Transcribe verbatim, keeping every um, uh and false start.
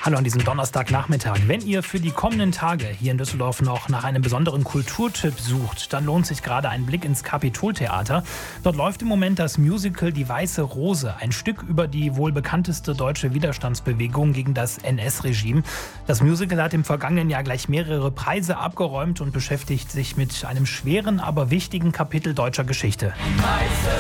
Hallo an diesem Donnerstagnachmittag. Wenn ihr für die kommenden Tage hier in Düsseldorf noch nach einem besonderen Kulturtipp sucht, dann lohnt sich gerade ein Blick ins Kapitoltheater. Dort läuft im Moment das Musical Die Weiße Rose, ein Stück über die wohl bekannteste deutsche Widerstandsbewegung gegen das N S-Regime. Das Musical hat im vergangenen Jahr gleich mehrere Preise abgeräumt und beschäftigt sich mit einem schweren, aber wichtigen Kapitel deutscher Geschichte.